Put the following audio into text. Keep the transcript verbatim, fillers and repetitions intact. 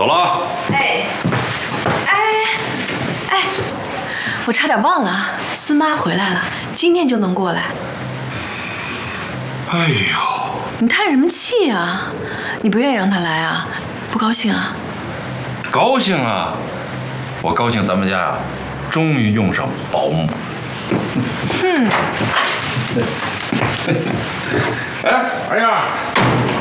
走了啊！ 哎，哎，哎，我差点忘了，孙妈回来了，今天就能过来。 哎呦， 你叹什么气啊？你不愿意让她来啊？不高兴啊？ 高兴啊！我高兴，咱们家啊，终于用上保姆。 哼。 哎，二燕，